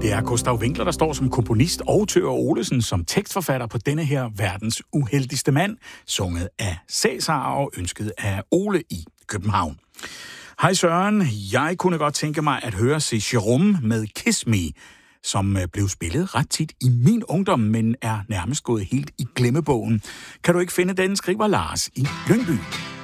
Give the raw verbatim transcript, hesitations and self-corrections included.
Det er Gustav Winkler, der står som komponist, og Thøger Olesen som tekstforfatter på denne her verdens uheldigste mand, sunget af Cæsar og ønsket af Ole i København. Hej Søren, jeg kunne godt tænke mig at høre Se Jérôme med Kiss Me, som blev spillet ret tit i min ungdom, men er nærmest gået helt i glemmebogen. Kan du ikke finde den, skriver Lars i Lyngby.